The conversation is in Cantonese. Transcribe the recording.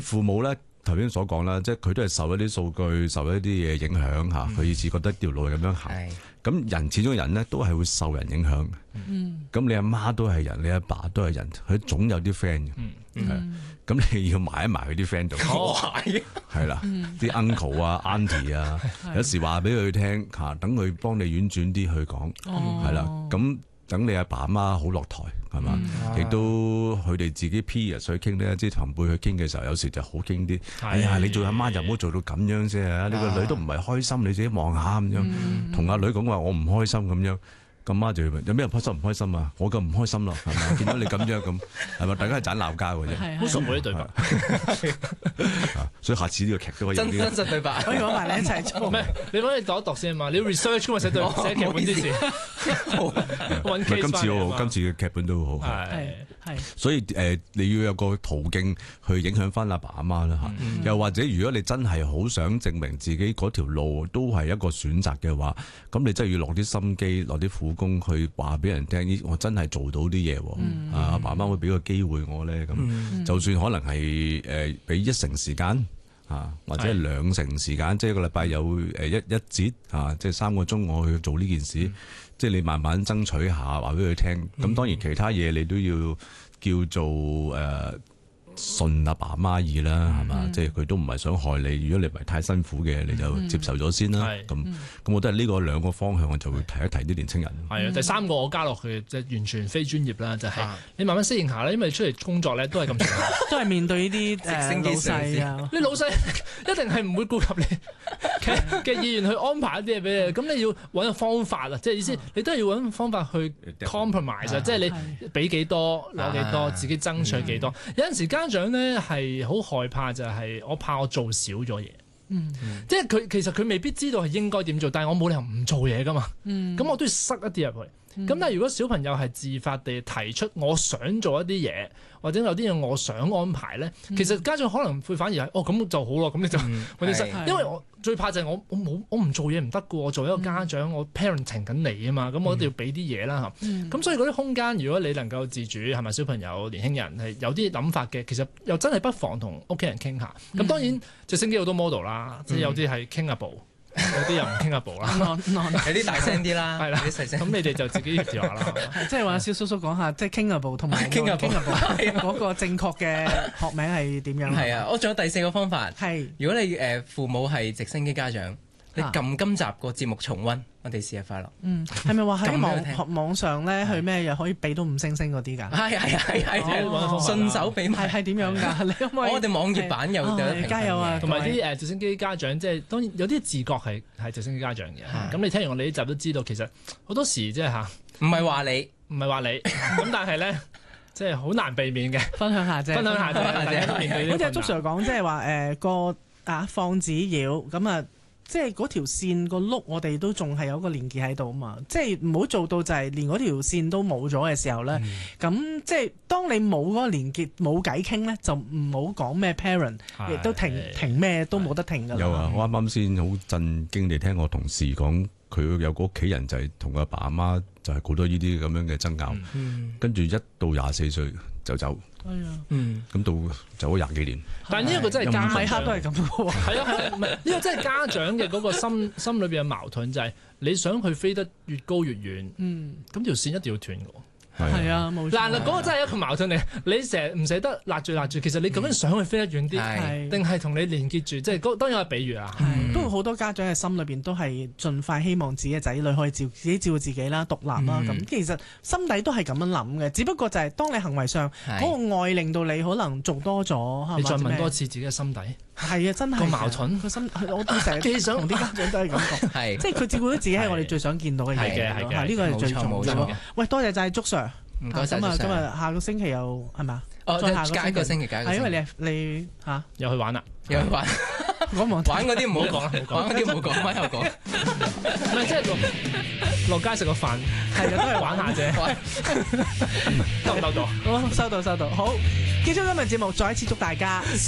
父母咧，頭先所講啦，即係佢都係受一啲數據、受一啲嘢影響嚇，佢以至覺得條路係咁樣行。咁人始終人咧都係會受人影響。咁你阿媽都係人，你阿爸都係人，佢總有啲 friend 嘅。咁你要埋一埋佢啲 friend 度。係啦，啲 uncle 啊、auntie 啊，有時話俾佢聽嚇，等佢幫你婉轉啲去講，係啦，咁。等你阿爸阿媽好落台係嘛，亦都佢哋自己 peer 去傾咧，即係同輩去傾嘅時候，有時就好傾啲。哎呀，你做阿媽就唔好做到咁樣啫啊！你個女都唔係開心，你自己望下咁樣，同阿女講話我唔開心咁樣。咁媽就問有咩人開心唔開心啊？我咁唔開心咯，係咪？見到你咁樣咁，係咪？大家係盞鬧交嘅啫， 好熟嗰啲對白。 所以下次呢個劇都可以用真實對白， 可以攞埋你一齊做。咩？你幫你讀一讀先啊嘛！你要 research 㗎嘛，寫劇本之前。 今次嘅劇本都好。 係。 所以你要有個途徑去影響翻阿爸阿媽啦嚇。又或者如果你真係好想證明自己嗰條路都係一個選擇嘅話，咁你真係要落啲心機，落啲苦功去話俾人聽，我真係做到啲嘢喎。阿爸阿媽會俾個機會我咧，咁就算可能係俾1成時間或者係2成時間，即係一個禮拜有一節即係3個鐘我去做呢件事。即係你慢慢爭取下，話俾佢聽。咁當然其他嘢你都要叫做順阿爸媽意啦，係嘛？即係佢都唔係想害你。如果你唔係太辛苦嘅，你就接受咗先啦。咁我覺得呢個2個方向，我就會提一提啲年青人。 係啊，第3個我加落去即係完全非專業啦，就係你慢慢適應下啦。因為出嚟工作咧都係咁，都係面對呢啲老細啊。你老細一定係唔會顧及你嘅意願去安排一啲嘢俾你。咁你要揾個方法啊，即係意思你都係要揾方法去 compromise，即係你俾幾多攞幾多，自己爭取幾多。有陣時家長咧係好害怕，就係我怕我做少咗嘢。即係其實佢未必知道係應該點做，但係我冇理由唔做嘢噶嘛。咁我都要塞一啲入去。咁但係如果小朋友係自發地提出我想做一啲嘢，或者有啲嘢我想安排咧，其實家長可能會反而係咁就好咯，咁你就或者因為我最怕就係我唔做嘢唔得噶，我做一個家長，我 parenting 緊你啊嘛，咁我一定要俾啲嘢啦嚇。咁所以嗰啲空間，如果你能夠自主，係咪小朋友、年輕人係有啲諗法嘅，其實又真係不妨同屋企人傾下。咁當然直升機好多 model 啦，即係有啲係傾有啲又唔傾下步啦， 有啲大聲啲啦，係啦，啲細聲。 咁你哋就自己協調下啦。 即係話小叔叔講下，即係傾下步同埋傾下步嗰個正確嘅學名係點樣？ 係啊，我仲有第4個方法。 係如果你父母係直升機家長，你撳今集個節目重溫，我哋試日快樂。 係咪話喺網上咧去咩又可以俾到5星星嗰啲㗎？ 係，順手俾埋。 係點樣㗎？你可唔可以？ 我哋網頁版有得加油啊！ 同埋啲直升機家長，即係當然有啲自覺係直升機家長嘅。咁你聽完我哋呢集都知道，其實好多時即係嚇， 唔係話你， 咁但係咧，即係好難避免嘅。 分享下啫， 大家都面對呢啲困難。 好似阿祝 Sir 講，即係話個放紙鷂咁啊。即係嗰條線個碌，我哋都仲係有個連結喺度啊嘛！即係唔好做到就係連嗰條線都冇咗嘅時候咧，咁即係當你冇嗰個連結冇偈傾咧，就唔好講咩 parent， 亦都停咩都冇得停㗎啦。 有啊，我啱啱先好震驚地聽我同事講，佢有個屋企人就係同阿爸阿媽就係好多呢啲咁樣嘅爭拗，跟住1到24歲就走。咁到走咗20幾年， 但係呢一個真係家長米克都係咁嘅喎。 係啊，唔係呢個真係家長嘅嗰個心裏邊嘅矛盾，就係你想佢飛得越高越遠，咁條線一定要斷嘅。 係啊，冇錯。 嗱，嗰個真係一個矛盾嚟。你成日唔捨得勒住，其實你究竟想佢飛得遠啲，定係同你連結住？即係當然係比喻啊。 不過好多家長嘅心裏邊都係盡快希望自己嘅仔女可以自己照顧自己啦、獨立啦。咁其實心底都係咁樣諗嘅，只不過就係當你行為上嗰個愛令到你可能做多咗。 你再問多次自己嘅心底。 係啊，真係個矛盾。個心我都成日想同啲家長都係咁講，即係佢照顧到自己係我哋最想見到嘅嘢。係嘅，呢個係最重要嘅。喂，多謝晒祝 Sir。 唔該晒。 咁今日下個星期又係嘛？ 再下個星期， 係因為你又去玩啦， 又去玩。玩嗰啲唔好講啦，玩嗰啲唔好講，咪又講。 唔係即係落街食個飯，係啊，都係玩下啫。收唔收到？ 好，收到。好，結束今日節目，再一次祝大家